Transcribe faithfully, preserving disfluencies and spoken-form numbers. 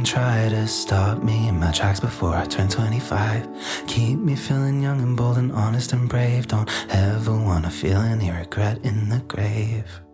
can try to stop me in my tracks before I turn twenty-five. Keep me feeling young and bold and honest and brave. Don't ever wanna feel any regret in the grave.